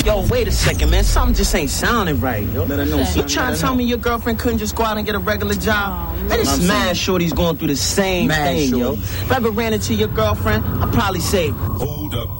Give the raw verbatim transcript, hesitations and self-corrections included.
Yo, wait a second, man. Something just ain't sounding right, yo. Let her know. You trying to tell me your girlfriend couldn't just go out and get a regular job? Oh, man, this mad shorty's going through the same mad thing, shorty. Yo. If I ever ran into your girlfriend, I'd probably say, hold up.